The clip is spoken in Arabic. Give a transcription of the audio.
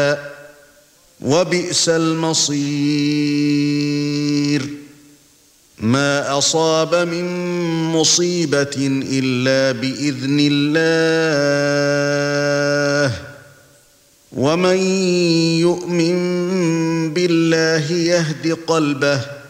وبئس المصير ما أصاب من مصيبة إلا بإذن الله ومن يؤمن بالله يهد قلبه